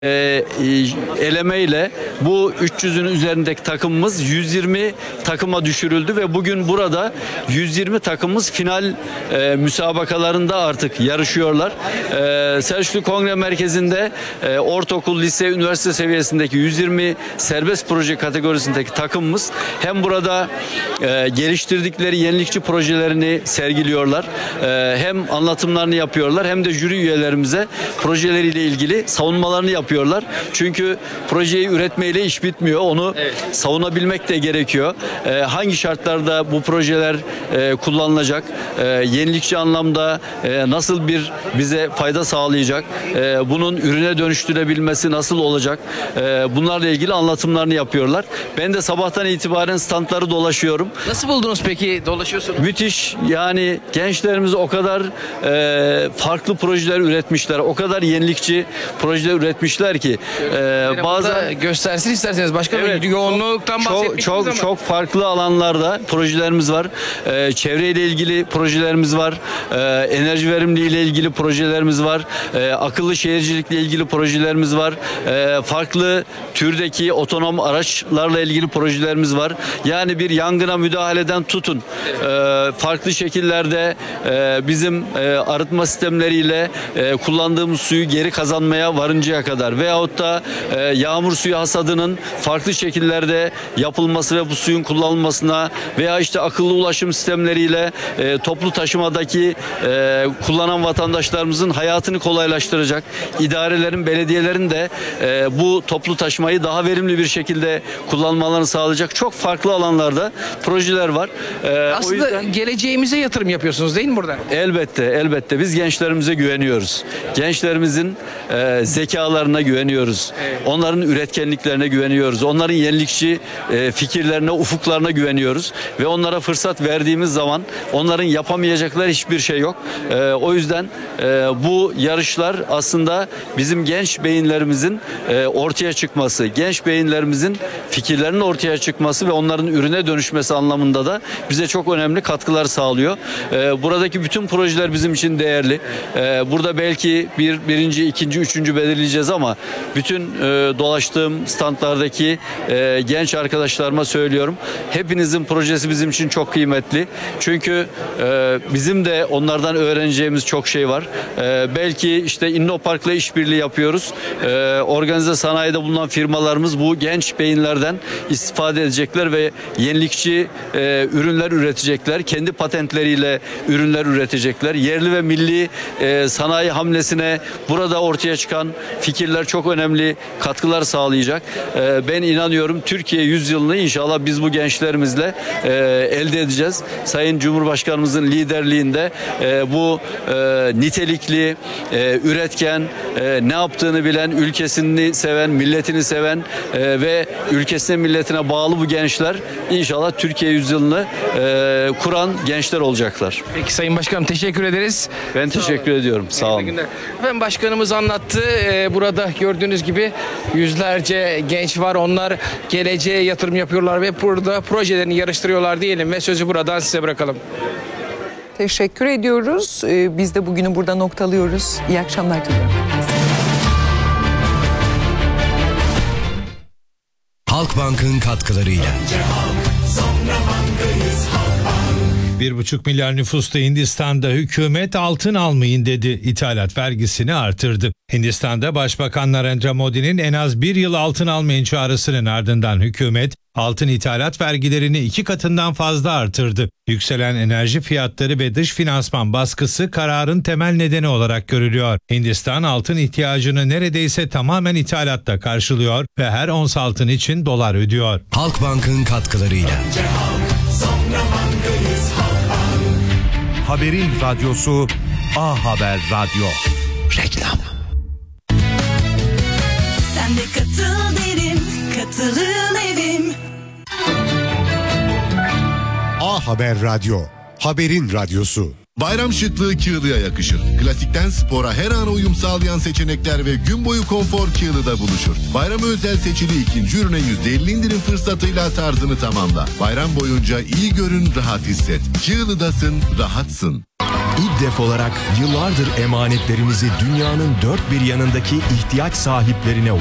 elemeyle bu 300'ün üzerindeki takımımız 120 takıma düşürüldü ve bugün burada 120 takımımız final müsabakalarında artık yarışıyorlar. Selçuklu Kongre Merkezi'nde ortaokul, lise, üniversite seviyesindeki 120 serbest proje kategorisindeki takımımız hem burada geliştirdikleri yenilikçi projelerini sergiliyorlar, hem anlatımlarını yapıyorlar, hem de jüri üyelerimize projeleriyle ilgili savunmalarını yapıyorlar. Çünkü projeyi üretmeyle iş bitmiyor. Onu savunabilmek de gerekiyor. Hangi şartlarda bu projeler kullanılacak? Yenilikçi anlamda nasıl bir bize fayda sağlayacak? Bunun ürüne dönüştürebilmesi nasıl olacak? Bunlarla ilgili anlatımlarını yapıyorlar. Ben de sabahtan itibaren standları dolaşıyorum. Nasıl buldunuz peki dolaşıyorsunuz? Müthiş. Yani gençlerimiz o kadar farklı projeler üretmişler. O kadar yenilikçi projeler üretmişler ki bazen göstersin isterseniz başkanım, yoğunluktan bahsetmiştiniz ama. Çok farklı alanlarda projelerimiz var. Çevreyle ilgili projelerimiz var. Enerji verimliliği ile ilgili projelerimiz var. Akıllı şehircilikle ilgili projelerimiz var. Farklı türdeki otonom araçlarla ilgili projelerimiz var. Yani bir yangına müdahaleden tutun. Farklı şekillerde bizim arıtma sistemleriyle kullandığımız suyu geri kazanmaya varıncaya kadar veyahut da yağmur suyu hasadının farklı şekillerde yapılması ve bu suyun kullanılmasına veya işte akıllı ulaşım sistemleriyle toplu taşımadaki kullanan vatandaşlarımızın hayatını kolaylaştıracak, idarelerin, belediyelerin de bu toplu taşımayı daha verimli bir şekilde kullanmalarını sağlayacak çok farklı alanlarda projeler var. Aslında o yüzden geleceğimize yatırım yapıyorsunuz değil mi burada? elbette biz gençlerimize güveniyoruz. Gençlerimizin zekalarına güveniyoruz. Onların üretkenliklerine güveniyoruz. Onların yenilikçi fikirlerine, ufuklarına güveniyoruz. Ve onlara fırsat verdiğimiz zaman onların yapamayacakları hiçbir şey yok. O yüzden bu yarışlar aslında bizim genç beyinlerimizin ortaya çıkması, genç beyinlerimizin fikirlerinin ortaya çıkması ve onların ürüne dönüşmesi anlamında da bize çok önemli katkılar sağlıyor. Buradaki bütün projeler bizim için değerli. Burada belki birinci, ikinci, üçüncü belirleyeceğiz ama bütün dolaştığım standlardaki genç arkadaşlarıma söylüyorum. Hepinizin projesi bizim için çok kıymetli. Çünkü bizim de onlardan öğreneceğimiz çok şey var. Belki işte İnnopark'la işbirliği yapıyoruz. Organize sanayide bulunan firmalarımız bu genç beyinlerden istifade edecekler ve yenilikçi ürünler üretecekler. Kendi patentleriyle ürünler üretecekler. Yerli ve milli sanayi hamlesine burada ortaya çıkan fikirler çok önemli katkılar sağlayacak. Ben inanıyorum Türkiye yüzyılını inşallah biz bu gençlerimizle elde edeceğiz. Sayın Cumhurbaşkanımızın liderliğinde bu nitelikli, üretken, ne yaptığını bilen, ülkesini seven, milletini seven ve ülkesine, milletine bağlı bu gençler inşallah Türkiye yüzyılını kuran gençler olacaklar. Peki Sayın Başkanım teşekkür ederiz. Ben teşekkür ediyorum. Sağ olun. Efendim başkanımız anlattı. Burada gördüğünüz gibi yüzlerce genç var. Onlar geleceğe yatırım yapıyorlar ve burada projelerini yarıştırıyorlar diyelim ve sözü buradan size bırakalım. Teşekkür ediyoruz. Biz de bugünü burada noktalıyoruz. İyi akşamlar diliyorum. Halkbank'ın katkılarıyla. 1,5 milyar nüfuslu Hindistan'da hükümet altın almayın dedi. İthalat vergisini artırdı. Hindistan'da Başbakan Narendra Modi'nin en az bir yıl altın almayın çağrısının ardından hükümet altın ithalat vergilerini 2 katından fazla artırdı. Yükselen enerji fiyatları ve dış finansman baskısı kararın temel nedeni olarak görülüyor. Hindistan altın ihtiyacını neredeyse tamamen ithalatta karşılıyor ve her ons altın için dolar ödüyor. Halkbank'ın katkılarıyla. Haberin radyosu A Haber Radyo. Reklam. Sen de katıl derim, katılın evim. A Haber Radyo. Haberin radyosu. Bayram şıklığı Kığlı'ya yakışır. Klasikten spora her an uyum sağlayan seçenekler ve gün boyu konfor Kığlı'da buluşur. Bayrama özel seçili ikinci ürüne %50 indirim fırsatıyla tarzını tamamla. Bayram boyunca iyi görün, rahat hisset. Kığlı'dasın, rahatsın. İGDEF olarak yıllardır emanetlerimizi dünyanın dört bir yanındaki ihtiyaç sahiplerine